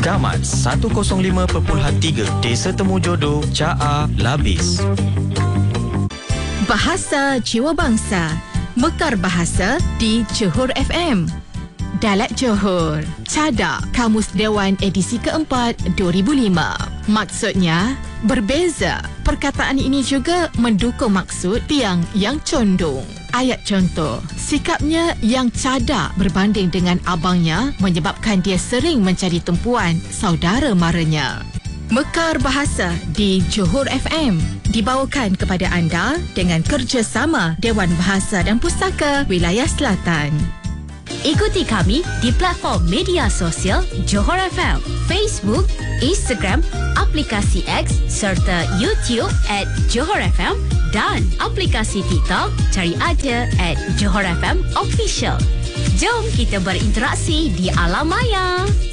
Gamat 105.3 Desa Temu Jodoh, Caa, Labis. Bahasa Jiwa Bangsa, Mekar Bahasa di Johor FM. Dialek Johor, Cadak, Kamus Dewan edisi keempat 2005. Maksudnya, berbeza. Perkataan ini juga mendukung maksud tiang yang condong. Ayat contoh, sikapnya yang cadak berbanding dengan abangnya menyebabkan dia sering mencari tumpuan saudara maranya. Mekar Bahasa di Johor FM dibawakan kepada anda dengan kerjasama Dewan Bahasa dan Pustaka Wilayah Selatan. Ikuti kami di platform media sosial Johor FM, Facebook, Instagram, aplikasi X serta YouTube @Johor FM dan aplikasi TikTok cari aja @Johor FM Official. Jom kita berinteraksi di alam maya.